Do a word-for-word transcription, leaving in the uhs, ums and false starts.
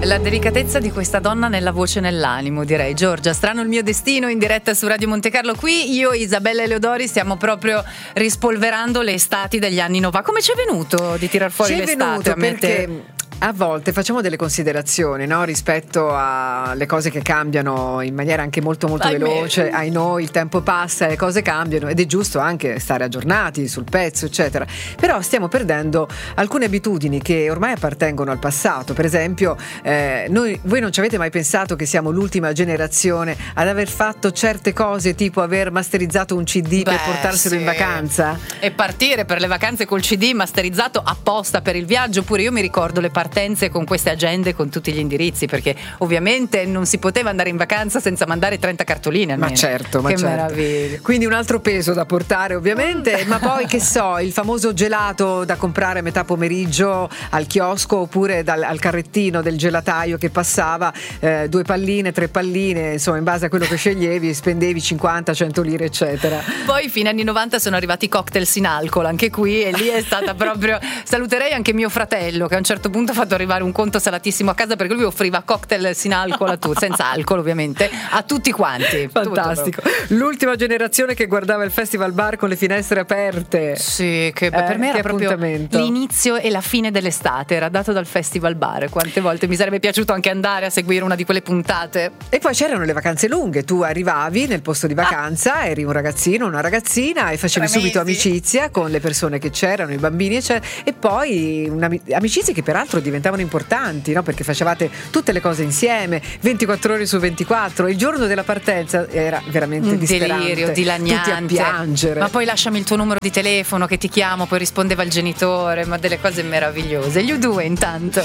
La delicatezza di questa donna nella voce e nell'animo, direi. Giorgia, strano il mio destino, in diretta su Radio Montecarlo. Qui io, Isabella Eleodori, stiamo proprio rispolverando le estati degli anni novanta. Come ci è venuto di tirar fuori ci l'estate? È venuto perché a volte facciamo delle considerazioni, no? Rispetto alle cose che cambiano in maniera anche molto molto Ahimè. veloce. Ai noi il tempo passa, le cose cambiano ed è giusto anche stare aggiornati sul pezzo, eccetera. Però stiamo perdendo alcune abitudini che ormai appartengono al passato. Per esempio, eh, noi, voi non ci avete mai pensato che siamo l'ultima generazione ad aver fatto certe cose, tipo aver masterizzato un C D Beh, per portarselo sì. in vacanza? E partire per le vacanze col C D masterizzato apposta per il viaggio. Oppure io mi ricordo le partenze con queste agende con tutti gli indirizzi, perché ovviamente non si poteva andare in vacanza senza mandare trenta cartoline almeno. Ma certo, ma che certo. meraviglia. Quindi un altro peso da portare ovviamente, ma poi che so, il famoso gelato da comprare a metà pomeriggio al chiosco oppure dal, al carrettino del gelataio che passava, eh, due palline, tre palline, insomma in base a quello che sceglievi spendevi cinquanta, cento lire eccetera. Poi fine anni novanta sono arrivati i cocktails in alcol anche qui, e lì è stata proprio, saluterei anche mio fratello che a un certo punto ha fatto arrivare un conto salatissimo a casa, perché lui offriva cocktail sin alcol a tutti, senza alcol ovviamente, a tutti quanti. Fantastico. L'ultima generazione che guardava il festival bar con le finestre aperte. Sì, che eh, per me era proprio appuntamento. l'inizio e la fine dell'estate, era dato dal festival bar. Quante volte mi sarebbe piaciuto anche andare a seguire una di quelle puntate. E poi c'erano le vacanze lunghe, tu arrivavi nel posto di vacanza, ah. eri un ragazzino, una ragazzina e facevi Tre subito mesi. amicizia con le persone che c'erano, i bambini eccetera, e poi una, amicizie che peraltro diventavano importanti, no? Perché facevate tutte le cose insieme ventiquattro ore su ventiquattro. Il giorno della partenza era veramente Un disperante, delirio, dilaniante. tutti a piangere. Ma poi lasciami il tuo numero di telefono che ti chiamo, poi rispondeva il genitore, ma delle cose meravigliose. Gli U due intanto.